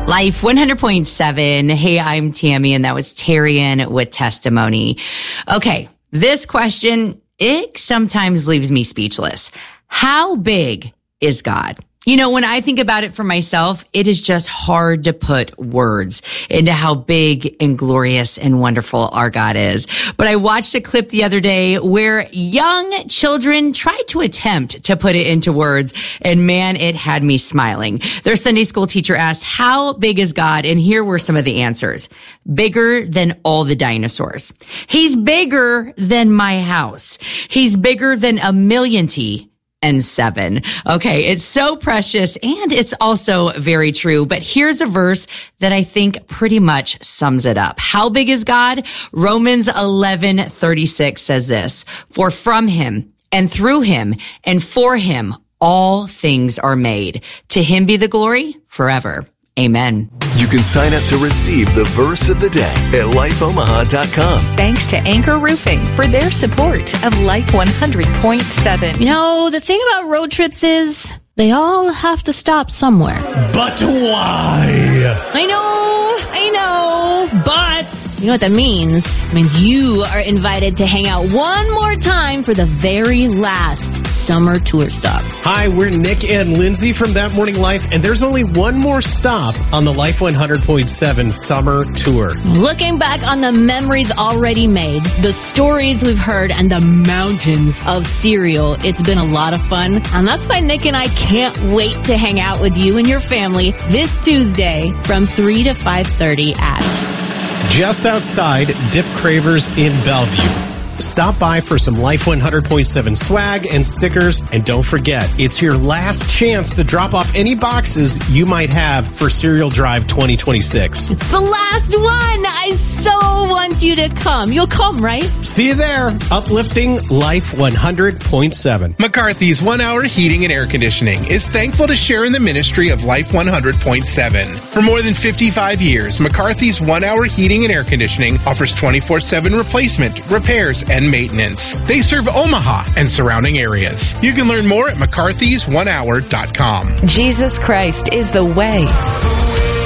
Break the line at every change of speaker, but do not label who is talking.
Life 100.7. Hey, I'm Tammy, and that was Terrian with Testimony. Okay, this question, it sometimes leaves me speechless. How big is God? You know, when I think about it for myself, it is just hard to put words into how big and glorious and wonderful our God is. But I watched a clip the other day where young children tried to attempt to put it into words, and man, it had me smiling. Their Sunday school teacher asked, how big is God? And here were some of the answers. Bigger than all the dinosaurs. He's bigger than my house. He's bigger than 1,000,000 and 7. Okay, it's so precious and it's also very true. But here's a verse that I think pretty much sums it up. How big is God? Romans 11:36 says this, for from him and through him and for him, all things are made. To him be the glory forever. Amen.
You can sign up to receive the verse of the day at lifeomaha.com.
Thanks to Anchor Roofing for their support of Life 100.7.
You know, the thing about road trips is they all have to stop somewhere.
But why?
I know, but you know what that means? It means you are invited to hang out one more time for the very last summer tour stop.
Hi, we're Nick and Lindsay from That Morning Life, and there's only one more stop on the Life 100.7 summer tour.
Looking back on the memories already made, the stories we've heard, and the mountains of cereal, it's been a lot of fun. And that's why Nick and I can't wait to hang out with you and your family this Tuesday from 3 to 5:30 at
Just outside Dip Cravers in Bellevue. Stop by for some Life 100.7 swag and stickers. And don't forget, it's your last chance to drop off any boxes you might have for Cereal Drive 2026.
It's the last one. I so want you to come. You'll come, right?
See you there. Uplifting Life 100.7.
McCarthy's 1 Hour Heating and Air Conditioning is thankful to share in the ministry of Life 100.7. For more than 55 years, McCarthy's 1 Hour Heating and Air Conditioning offers 24/7 replacement, repairs, and maintenance. They serve Omaha and surrounding areas. You can learn more at mccarthys1hour.com.
Jesus Christ is the way,